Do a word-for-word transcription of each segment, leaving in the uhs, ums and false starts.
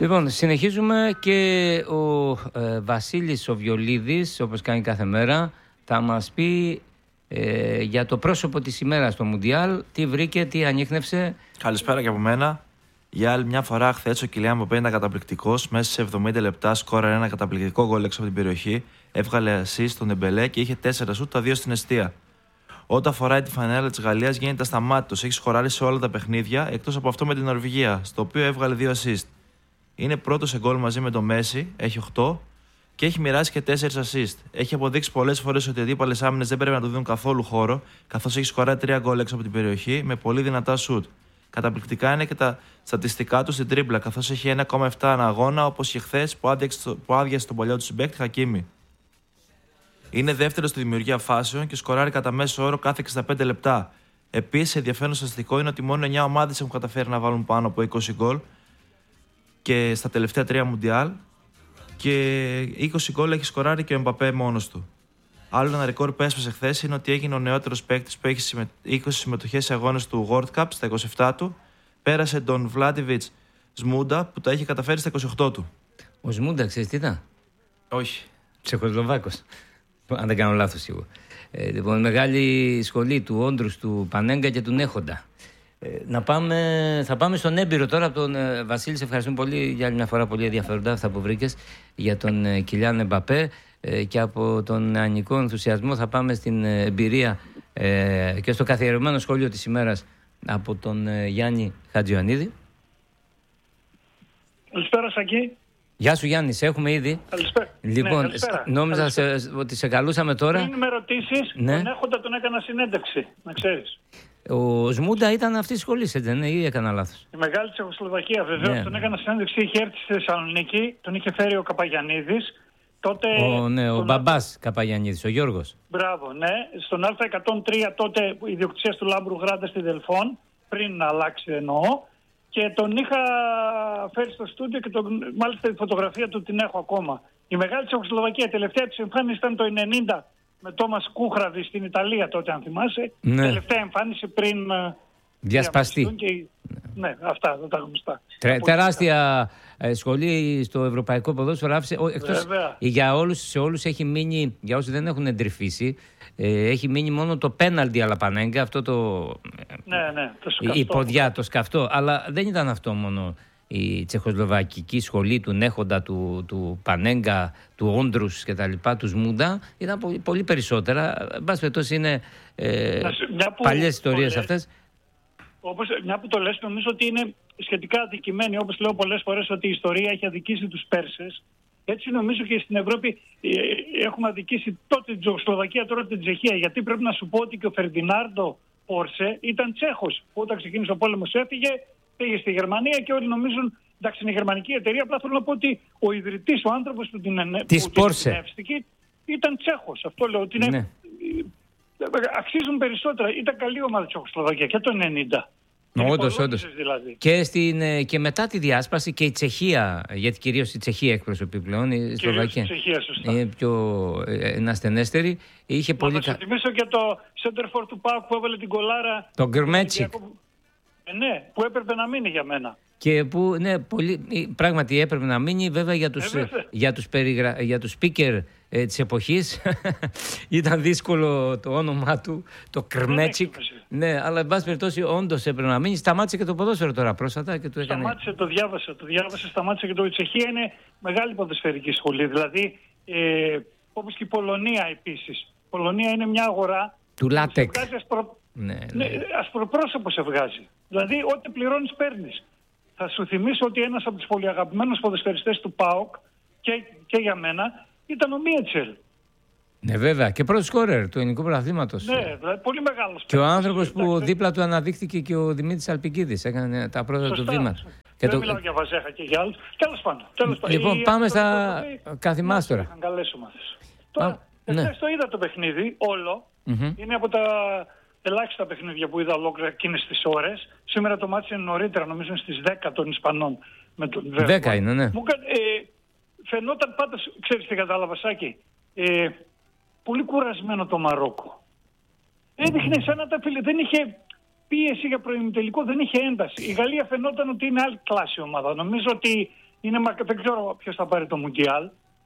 Λοιπόν, συνεχίζουμε και ο ε, Βασίλης ο Βιολίδης, όπως κάνει κάθε μέρα, θα μας πει ε, για το πρόσωπο της ημέρας στο Μουντιάλ. Τι βρήκε, τι ανίχνευσε. Καλησπέρα και από μένα. Για άλλη μια φορά, χθες ο Κιλιάν Εμπαπέ ήταν καταπληκτικός. Μέσα σε εβδομήντα λεπτά σκόραρε ένα καταπληκτικό γκολ έξω από την περιοχή. Έβγαλε assist στον Ντεμπελέ και είχε τέσσερα σουτ, τα δύο στην εστία. Όταν φοράει τη φανέλα της Γαλλίας γίνεται ασταμάτητος. Έχει σκοράρει σε όλα τα παιχνίδια εκτός από αυτό με την Νορβηγία, στο οποίο έβγαλε δύο assist. Είναι πρώτος σε γκολ μαζί με τον Μέση, έχει οκτώ και έχει μοιράσει και τέσσερα assist. Έχει αποδείξει πολλές φορές ότι οι αντίπαλες άμυνες δεν πρέπει να του δίνουν καθόλου χώρο, καθώς έχει σκοράρει τρία γκολ έξω από την περιοχή με πολύ δυνατά σουτ. Καταπληκτικά είναι και τα στατιστικά του στην τρίπλα, καθώς έχει ένα κόμμα επτά αναγώνα, όπως και χθες που άδειασε τον παλιό του συμπαίκτη Χακίμι. Είναι δεύτερο στη δημιουργία φάσεων και σκοράρει κατά μέσο όρο κάθε εξήντα πέντε λεπτά. Επίσης, ενδιαφέρον στατιστικό είναι ότι μόνο εννιά ομάδες έχουν καταφέρει να βάλουν πάνω από είκοσι γκολ και στα τελευταία τρία Μουντιάλ, και είκοσι γκολ έχει σκοράρει και ο Εμπαπέ μόνος του. Άλλο ένα ρεκόρ που έσπασε χθες είναι ότι έγινε ο νεότερος παίκτης που έχει είκοσι συμμετοχές σε αγώνες του World Cup στα είκοσι επτά του. Πέρασε τον Βλάντιβιτς Σμούντα που τα είχε καταφέρει στα είκοσι οκτώ του. Ο Σμούντα, ξέρεις τι ήταν? Όχι. Τσεχοσλοβάκος. Αν δεν κάνω λάθος σίγουρα. Ε, λοιπόν, μεγάλη σχολή του Όντρους, του Πανέγκα και του Νέχοντα. Ε, να πάμε, θα πάμε στον έμπειρο τώρα από τον ε, Βασίλη. Σε ευχαριστούμε πολύ για άλλη μια φορά. Πολύ ενδιαφέροντα αυτά που βρήκες για τον ε, Κιλιάν Εμπαπέ. Ε, και από τον νεανικό ενθουσιασμό θα πάμε στην ε, εμπειρία ε, και στο καθιερωμένο σχόλιο της ημέρας από τον ε, Γιάννη Χατζιωαννίδη. Καλησπέρα, Σακή. Γεια σου, Γιάννη, σε έχουμε ήδη. Καλησπέρα. Λοιπόν, ναι, καλησπέρα. νόμιζα σε, ότι σε καλούσαμε τώρα. Πριν με ρωτήσεις, ναι. τον Έχοντα τον έκανα συνέντευξη, να ξέρεις. Ο Σμούντα ήταν αυτή τη σχολή, έτσι, ναι, ή έκανα λάθος? Η μεγάλη Τσεχοσλοβακία, βεβαίως. Ναι. Τον έκανα συνέντευξη, είχε έρθει στη Θεσσαλονίκη, τον είχε φέρει ο Καπαγιαννίδης. Τότε ο ναι, ο τον... μπαμπάς Καπαγιαννίδης, ο Γιώργος. Μπράβο, ναι. Στον Α εκατόν τρία τότε ιδιοκτησία του Λάμπρου Γράντα στη Δελφών, πριν να αλλάξει εννοώ. Και τον είχα φέρει στο στούντιο και τον, μάλιστα η φωτογραφία του την έχω ακόμα. Η μεγάλη Τσεχοσλοβακία, η τελευταία της εμφάνιση ήταν το ενενήντα με Τόμας Κούχραβη στην Ιταλία τότε, αν θυμάσαι. Ναι. Τελευταία εμφάνιση πριν διασπαστεί. Και... ναι, αυτά δεν τα γνωστά. Τε, τεράστια ε, σχολή στο ευρωπαϊκό ποδόσφαιρο. Εκτός, για όλους, σε όλους έχει μείνει, για όσοι δεν έχουν εντρυφήσει, ε, έχει μείνει μόνο το πέναλτι αλλά Πανέγκα, αυτό το, ναι, ναι, το σκαφτό. Η ποδιά, το σκαφτό. Αλλά δεν ήταν αυτό μόνο η τσεχοσλοβακική σχολή του Νέχοντα, του, του Πανέγκα, του Όντρους και τα λοιπά, του Σμούντα. Ήταν πολύ, πολύ περισσότερα. Εν πάση περιπτώσει είναι ε, παλιές ιστορίες αυτές. Όπως, μια που το λες, νομίζω ότι είναι σχετικά αδικημένη, όπως λέω πολλές φορές ότι η ιστορία έχει αδικήσει τους Πέρσες. Έτσι νομίζω και στην Ευρώπη ε, έχουμε αδικήσει τότε την Τσεχοσλοβακία, τώρα την Τσεχία. Γιατί πρέπει να σου πω ότι και ο Φερντινάρντο Πόρσε ήταν Τσέχος. Όταν ξεκίνησε ο πόλεμος έφυγε, πήγε στη Γερμανία και όλοι νομίζουν, εντάξει, είναι η γερμανική εταιρεία. Απλά θέλω να πω ότι ο ιδρυτής, ο άνθρωπος που την ennεύστηκε, ήταν Τσέχος. Αυτό λέω ότι είναι. Ναι. Αξίζουν περισσότερα. Ήταν καλή ομάδα της Τσεχοσλοβακία και το ενενήντα. Όντως, όντως. Δηλαδή. Και, στην, και μετά τη διάσπαση και η Τσεχία, γιατί κυρίως η Τσεχία εκπροσωπεί πλέον, η Σλοβακία. Η Τσεχία, σωστά. Είναι πιο ενασθενέστερη. Είχε να πολύ. Να σου θυμίσω και το Σέντερφορ του ΠΑΟΚ που έβαλε την κολάρα. Το Γκρμέτσικ. Ε, ναι, που έπρεπε να μείνει για μένα. Και που, ναι, πολύ, πράγματι έπρεπε να μείνει, βέβαια για τους, ε, για τους, περιγρα... για τους speaker ε, της εποχής ήταν δύσκολο το όνομά του, το Κρμέτσικ. Ναι, αλλά εν πάση περιπτώσει όντως έπρεπε να μείνει. Σταμάτησε και το ποδόσφαιρο τώρα πρόσφατα και του έκανε. Σταμάτησε, το διάβασα, το διάβασα, σταμάτησε και το. Η Τσεχία είναι μεγάλη ποδοσφαιρική σχολή. Δηλαδή, ε, όπως και η Πολωνία επίσης. Η Πολωνία είναι μια αγορά του λάτεκ. Ασπρο... Ναι, ναι, ναι. Ασπροπρόσωπο σε βγάζει. Δηλαδή, ό,τι πληρώνεις παίρνεις. Θα σου θυμίσω ότι ένας από τους πολύ αγαπημένους ποδοσφαιριστές του ΠΑΟΚ και, και για μένα ήταν ο Μίετσελ. Ναι, βέβαια. Και πρώτος σκόρερ του ελληνικού πρωταθλήματος. Ναι, δηλαδή πολύ μεγάλος. Και ο άνθρωπος που δίπλα του αναδείχθηκε και ο Δημήτρης Αλπικίδης. Έκανε τα πρώτα σωστά, του βήματα. Δεν το... μιλάω για Βαζέχα και για άλλους. Τέλος πάντων. Τέλος πάντων. Λοιπόν, η... πάμε στα καθημάς τώρα. Είχαν καλές ομάδες. Τώρα, ναι. το είδα το παιχνίδι όλο. Mm-hmm. Είναι από τα ελάχιστα παιχνίδια που είδα ολόκληρα εκείνες τις ώρες. Σήμερα το μάτι είναι νωρίτερα, νομίζω είναι στις δέκα των Ισπανών. Με τον δέκα είναι, ναι. Μου, ε, φαινόταν πάντα, ξέρεις τι κατάλαβα, Σάκη, ε, πολύ κουρασμένο το Μαρόκο. Έδειχνε σαν να τα φίλε, δεν είχε πίεση για προημιτελικό, δεν είχε ένταση. Η Γαλλία φαινόταν ότι είναι άλλη κλάση ομάδα. Νομίζω ότι Είναι, δεν ξέρω ποιος θα πάρει το Μουντιάλ.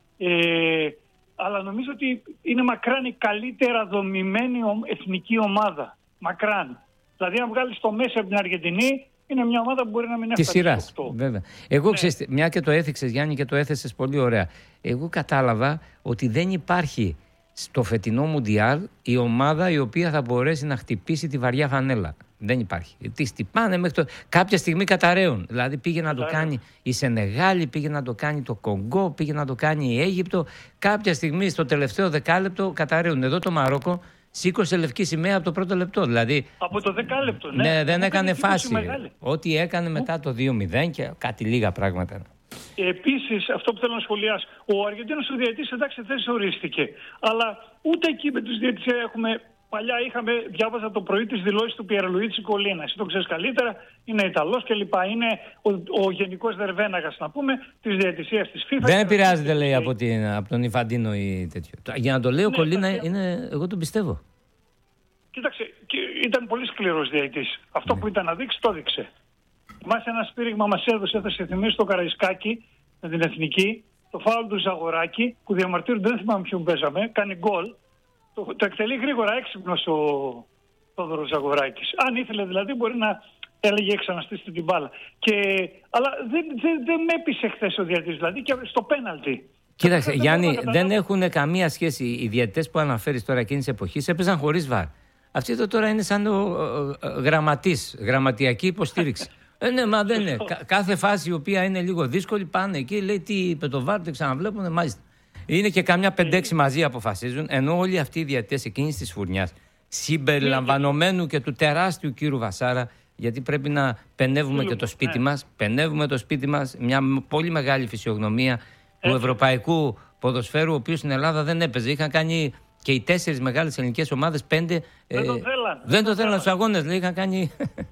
Ε, αλλά νομίζω ότι είναι μακράν η καλύτερα δομημένη εθνική ομάδα. Μακράν. Δηλαδή, αν βγάλει το Μέση από την Αργεντινή, είναι μια ομάδα που μπορεί να μην έφτασε. Τη σειρά. Βέβαια. Εγώ, ναι. ξέρεις, μια και το έθιξες, Γιάννη, και το έθεσες πολύ ωραία. Εγώ κατάλαβα ότι δεν υπάρχει στο φετινό Μουντιάλ η ομάδα η οποία θα μπορέσει να χτυπήσει τη βαριά φανέλα. Δεν υπάρχει. Τι χτυπάνε μέχρι το... Κάποια στιγμή καταραίουν. Δηλαδή πήγε να το κάνει η Σενεγάλη, πήγε να το κάνει το Κονγκό, πήγε να το κάνει η Αίγυπτο. Κάποια στιγμή στο τελευταίο δεκάλεπτο καταραίουν. Εδώ το Μαρόκο σήκωσε λευκή σημαία από το πρώτο λεπτό. Δηλαδή, από το δεκάλεπτο, ναι. Ναι, δεν έκανε φάση. Ό,τι έκανε μετά το δύο μηδέν και κάτι λίγα πράγματα. Επίσης, αυτό που θέλω να σχολιάσω, ο Αργεντίνος ο διαιτητής, εντάξει, δεν ορίστηκε. Αλλά ούτε εκεί με τους διαιτητές έχουμε. Παλιά είχαμε, διάβαζα το πρωί τις δηλώσεις του Πιερλουίτσι Κολίνα. Εσύ το ξέρεις καλύτερα, είναι Ιταλός κλπ. Είναι ο, ο γενικός Δερβέναγας, να πούμε, της διαιτησίας της FIFA. Δεν επηρεάζεται, λέει, από, την, από τον Ιφαντίνο ή τέτοιο. Για να το λέει ο ναι, Κολίνα, θα... είναι, εγώ τον πιστεύω. Κοίταξε, ήταν πολύ σκληρός διαιτητής. Αυτό ναι. που ήταν να δείξει, το δείξε. Θυμάσαι ένα σπήριγμα μας έδωσε, θα σε θυμίσει το Καραϊσκάκι με την Εθνική, το φάουλ του Ζαγοράκη, που διαμαρτύρονται, δεν θυμάμαι ποιον παίζαμε, κάνει γκολ. Το, το εκτελεί γρήγορα έξυπνος ο Θόδωρος Ζαγοράκης. Αν ήθελε δηλαδή μπορεί να έλεγε ξαναστήσει την μπάλα. Και, αλλά δεν, δεν, δεν με έπεισε χθες ο διαιτητής, δηλαδή και στο πέναλτι. Κοίταξε, δεν Γιάννη, δεν έχουν καμία σχέση. Οι διαιτητές που αναφέρεις τώρα εκείνης της εποχής έπαιζαν χωρίς βαρ. Αυτή εδώ τώρα είναι σαν ο γραμματής, γραμματιακή υποστήριξη. ε, ναι, μα δεν είναι. Κα, κάθε φάση η οποία είναι λίγο δύσκολη πάνε εκεί, λέει τι είπε το βαρ, δεν ξαναβλέπουν, μάλιστα. Είναι και κάμια πέντε-έξι μαζί αποφασίζουν, ενώ όλοι αυτοί οι διαιτητές εκείνης της φουρνιάς, συμπεριλαμβανομένου και του τεράστιου κύρου Βασάρα, γιατί πρέπει να πενεύουμε και το σπίτι μας, πενεύουμε το σπίτι μας, μια πολύ μεγάλη φυσιογνωμία του ευρωπαϊκού ποδοσφαίρου, ο οποίος στην Ελλάδα δεν έπαιζε. Είχαν κάνει και οι τέσσερις μεγάλες ελληνικές ομάδες, πέντε. Δεν ε, το θέλαν. Δεν το θέλαν στους αγώνες, λέει, είχαν κάνει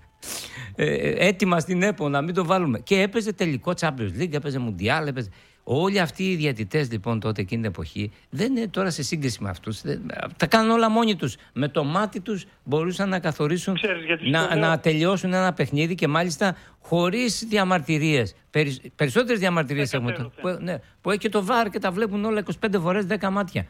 ε, έτοιμα στην ΕΠΟ να μην το βάλουμε. Και έπαιζε τελικό Champions League, έπαιζε Μουντιάλ, έπαιζε. Όλοι αυτοί οι διαιτητές λοιπόν τότε εκείνη την εποχή δεν είναι τώρα σε σύγκριση με αυτούς. Τα κάνουν όλα μόνοι τους. Με το μάτι τους μπορούσαν να καθορίσουν, να, να τελειώσουν ένα παιχνίδι και μάλιστα χωρίς διαμαρτυρίες. Περι, περισσότερες διαμαρτυρίες έχουμε τώρα. Που, ναι, που έχει και το βαρ και τα βλέπουν όλα είκοσι πέντε φορές δέκα μάτια.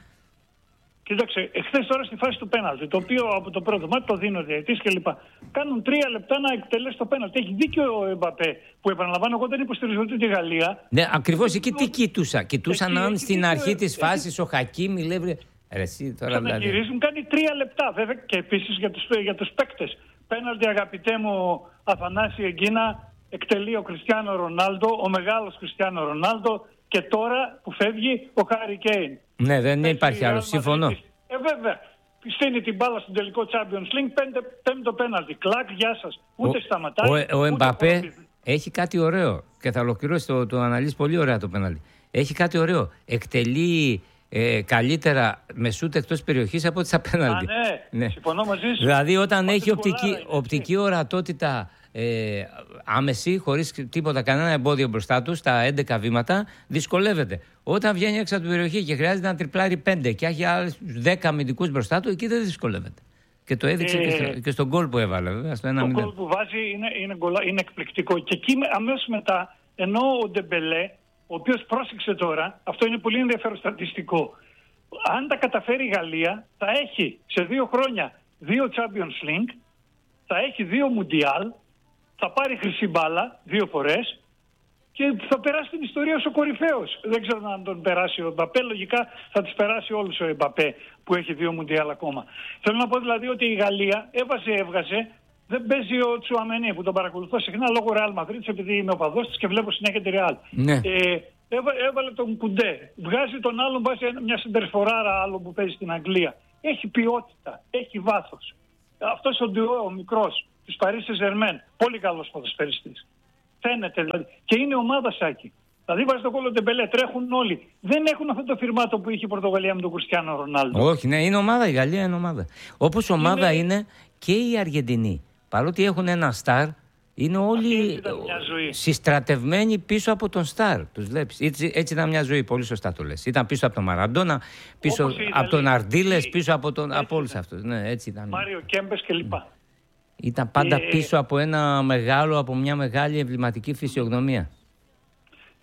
Κοίταξε, εχθές τώρα στη φάση του πέναλτι, το οποίο από το πρώτο μάτι το δίνει ο διαιτητής κλπ. Κάνουν τρία λεπτά να εκτελέσει το πέναλτι. Έχει δίκιο ο Εμπαπέ, που επαναλαμβάνω, εγώ δεν υποστηρίζω ούτε τη Γαλλία. Ναι, ακριβώς εκεί τι κοιτούσα. Κοιτούσαν αν στην αρχή της φάσης ο Χακίμι λέει. Εσύ τώρα δηλαδή. Γυρίζουν, κάνει τρία λεπτά βέβαια και επίσης για τους, για τους παίκτες. Πέναλτι, αγαπητέ μου Αθανάση Εγκίνα, εκτελεί ο Κριστιάνο Ρονάλντο, ο μεγάλος Κριστιάνο Ρονάλντο. Και τώρα που φεύγει ο Χάρι Κέιν. Ναι, δεν υπάρχει άλλο. Συμφωνώ. Ε, βέβαια. Στείνει την μπάλα στον τελικό Champions League, πέντε, πέμπτο πέναλτι. Κλακ, γεια σας. Ούτε ο, σταματάει. Ο, ο Εμπαπέ έχει κάτι ωραίο και θα ολοκληρώσει το, το αναλύσει πολύ ωραία το πέναλτι. Έχει κάτι ωραίο. Εκτελεί ε, καλύτερα με σούτ εκτός περιοχής από ό,τι στα πέναλτι. Α, ναι. ναι. Συμφωνώ μαζί σου. Δηλαδή όταν έχει οπτική, είναι, οπτική ορατότητα. Ε, άμεση, χωρίς τίποτα, κανένα εμπόδιο μπροστά του, στα έντεκα βήματα, δυσκολεύεται. Όταν βγαίνει έξω από την περιοχή και χρειάζεται να τριπλάρει πέντε και έχει άλλους δέκα αμυντικούς μπροστά του, εκεί δεν δυσκολεύεται. Και το έδειξε ε, και, στο, και στον γκολ που έβαλε, βέβαια. Στο το γκολ που βάζει είναι, είναι, είναι εκπληκτικό. Και εκεί αμέσως μετά, ενώ ο Ντεμπελέ, ο οποίος πρόσεξε τώρα, αυτό είναι πολύ ενδιαφέρον στατιστικό. Αν τα καταφέρει η Γαλλία, θα έχει σε δύο χρόνια δύο Champions League, θα έχει δύο Μουντιάλ. Θα πάρει χρυσή μπάλα δύο φορές και θα περάσει την ιστορία ως ο κορυφαίος. Δεν ξέρω αν τον περάσει ο Εμπαπέ. Λογικά θα τις περάσει όλους ο Εμπαπέ που έχει δύο Μουντιάλ ακόμα. Θέλω να πω δηλαδή ότι η Γαλλία έβαζε, έβγαζε. Δεν παίζει ο Τσουαμενί που τον παρακολουθώ συχνά λόγω Ρεάλ Μαδρίτης, επειδή είμαι οπαδός της και βλέπω συνέχεια τη Ρεάλ. Ναι. Ε, έβαλε τον Κουντέ. Βγάζει τον άλλον, βάζει μια συντερφοράρα άλλο που παίζει στην Αγγλία. Έχει ποιότητα, έχει βάθος. Αυτός ο Ντουό, ο μικρός, της Παρί Σεν-Ζερμέν. Πολύ καλός ποδοσφαιριστής. Φαίνεται δηλαδή. Και είναι ομάδα Σάκη. Δηλαδή βάζει το κόλλο Ντεμπελέ, τρέχουν όλοι. Δεν έχουν αυτό το φυρμάτο που είχε η Πορτογαλία με τον Κριστιάνο Ρονάλντο. Όχι, ναι, είναι ομάδα. Η Γαλλία είναι ομάδα. Όπως ομάδα είναι... είναι και η Αργεντινή. Παρότι έχουν ένα στάρ, είναι όλοι συστρατευμένοι πίσω από τον στάρ. Τους βλέπεις. Έτσι, έτσι ήταν μια ζωή. Πολύ σωστά το λες. Ήταν πίσω από τον Μαραντόνα, πίσω από τον Αρντίλες, πίσω από, τον... από όλους αυτούς. Ναι, έτσι ήταν. Μάριο Κέμπες κλπ. Ήταν πάντα ε, πίσω από ένα μεγάλο, από μια μεγάλη εμβληματική φυσιογνωμία.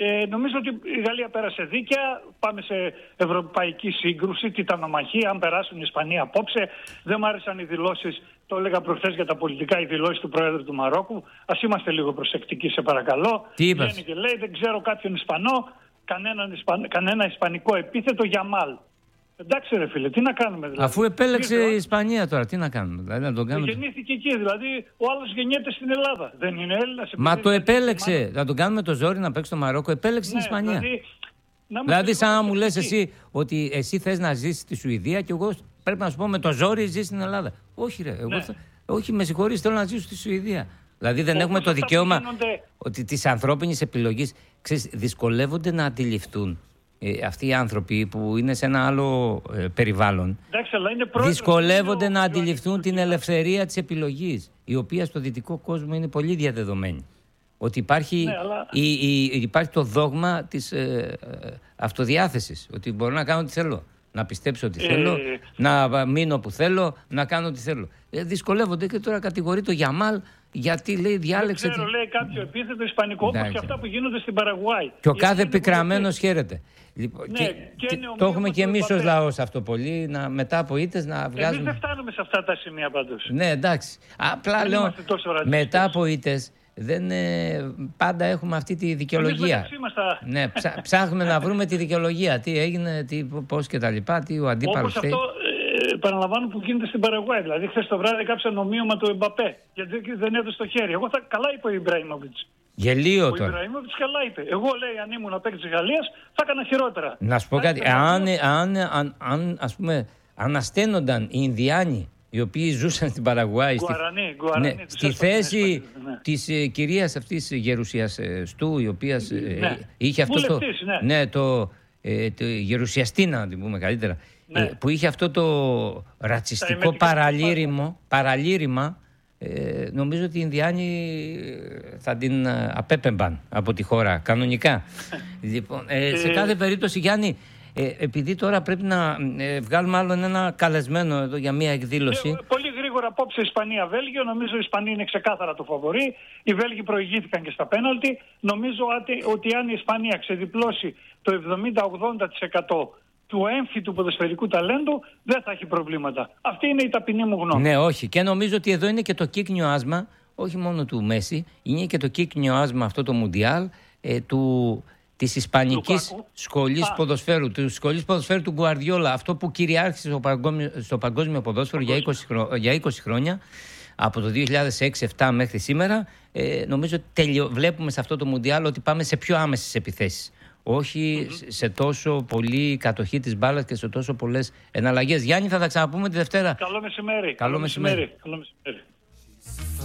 Ε, νομίζω ότι η Γαλλία πέρασε δίκαια. Πάμε σε ευρωπαϊκή σύγκρουση, τιτανομαχία. Αν περάσουν οι Ισπανοί απόψε, δεν μου άρεσαν οι δηλώσεις, το έλεγα προχθές για τα πολιτικά, οι δηλώσεις του Προέδρου του Μαρόκου. Ας είμαστε λίγο προσεκτικοί, σε παρακαλώ. Τι είπες? Βγαίνει και λέει, δεν ξέρω κάποιον Ισπανό, κανένα, Ισπαν... κανένα ισπανικό επίθετο Γιαμάλ. Εντάξει ρε φίλε, τι να κάνουμε δηλαδή. Αφού επέλεξε η Ισπανία τώρα, τι να κάνουμε. Δηλαδή, να τον κάνουμε... Γεννήθηκε εκεί, δηλαδή ο άλλος γεννιέται στην Ελλάδα. Δεν είναι Έλληνας. Μα το επέλεξε. Να τον κάνουμε το ζόρι να παίξει στο Μαρόκο. Επέλεξε ναι, την Ισπανία. Δηλαδή, να δηλαδή σαν να μου λες εσύ ότι εσύ θες να ζήσεις στη Σουηδία και εγώ πρέπει να σου πω με το ζόρι ζεις στην Ελλάδα. Όχι ρε, εγώ ναι. θα... όχι με συγχωρείς, θέλω να ζήσω στη Σουηδία. Δηλαδή δεν Όπως έχουμε το δικαίωμα γίνονται... ότι της ανθρώπινης επιλογής. Ξέρεις, δυσκολεύονται να αντιληφθούν ε, αυτοί οι άνθρωποι που είναι σε ένα άλλο ε, περιβάλλον. Εντάξει, αλλά είναι δυσκολεύονται είναι να ο... αντιληφθούν την ελευθερία της επιλογής, η οποία στο δυτικό κόσμο είναι πολύ διαδεδομένη. Ότι υπάρχει, ναι, αλλά... η, η, υπάρχει το δόγμα της ε, ε, αυτοδιάθεσης. Ότι μπορώ να κάνω ό,τι θέλω. Να πιστέψω ό,τι ε... θέλω, να μείνω που θέλω, να κάνω ό,τι θέλω. Ε, δυσκολεύονται και τώρα κατηγορεί το Γιαμάλ γιατί λέει διάλεξε. Δεν ξέρω, τη... λέει κάποιο επίθετο ισπανικό, όπως και αυτά που γίνονται στην Παραγουάη. Και ο κάθε πικραμένος χαίρεται. Λοιπόν, ναι, και, και και είναι το έχουμε και εμείς ως λαός αυτό πολύ, να, μετά από ήττες να βγάζουμε. Εμείς δεν φτάνουμε σε αυτά τα σημεία πάντως. Ναι, εντάξει. Απλά λέω, μετά από ήττες δεν, ε, πάντα έχουμε αυτή τη δικαιολογία. Θα... Ναι, ψά, ψάχνουμε να βρούμε τη δικαιολογία. Τι έγινε, τι, πώς και τα λοιπά, τι ο αντίπαλος θέλει. Όπως αυτό, ε, παραλαμβάνω, που γίνεται στην Παραγουάη. Δηλαδή, χθες το βράδυ κάψαν ομοίωμα του Εμπαπέ. Γιατί δεν έδωσε το χέρι. Εγώ θα, καλά είπε ο Ιμπραήμοβιτς. Γελίο ο τώρα. Ο Ιμπραήμοβιτς καλά είπε. Εγώ, λέει, αν ήμουν παίκτης της Γαλλίας, θα έκανα χειρότερα. Να σου πω κάτι. Αν, αν, αν, αν, ας πούμε, ανασταίνονταν οι Ινδιάνοι, οι οποίοι ζούσαν στην Παραγουάη, Γκουαρανί, στη, Γκουαρανί, ναι, στη θέση ναι. της ε, κυρίας αυτής γερουσίας ε, Στού, η οποία ε, ναι. είχε αυτό το, ναι. ναι, το, ε, το γερουσιαστήνα, να την πούμε καλύτερα, ναι. ε, που είχε αυτό το ρατσιστικό παραλήρημο, παραλήρημα, ε, νομίζω ότι οι Ινδιάνοι θα την απέπεμπαν από τη χώρα, κανονικά. Λοιπόν, ε, σε κάθε περίπτωση, Γιάννη, Ε, επειδή τώρα πρέπει να ε, βγάλουμε άλλον ένα καλεσμένο εδώ για μια εκδήλωση. Ε, πολύ γρήγορα απόψε Ισπανία-Βέλγιο. Νομίζω η Ισπανία είναι ξεκάθαρα το φαβορί. Οι Βέλγοι προηγήθηκαν και στα πέναλτι. Νομίζω ότι, ότι αν η Ισπανία ξεδιπλώσει το εβδομήντα με ογδόντα τοις εκατό του έμφυτου ποδοσφαιρικού ταλέντου, δεν θα έχει προβλήματα. Αυτή είναι η ταπεινή μου γνώμη. Ναι, όχι. Και νομίζω ότι εδώ είναι και το κύκνιο άσμα, όχι μόνο του Μέση, είναι και το κύκνιο άσμα αυτό το Μουντιάλ ε, του. Της Ισπανικής σχολής ποδοσφαίρου, της σχολής ποδοσφαίρου του Γκουαρδιόλα, αυτό που κυριάρχησε στο παγκόσμιο, στο παγκόσμιο ποδόσφαιρο για είκοσι, χρό, για είκοσι χρόνια, από το δύο χιλιάδες έξι επτά μέχρι σήμερα, ε, νομίζω ότι τελειο, βλέπουμε σε αυτό το Μουντιάλ ότι πάμε σε πιο άμεσες επιθέσεις. Όχι mm-hmm. σε τόσο πολύ κατοχή της μπάλας και σε τόσο πολλές εναλλαγές. Γιάννη, θα τα ξαναπούμε τη Δευτέρα. Καλό μεσημέρι. Καλό μεσημέρι. Καλό μεσημέρι.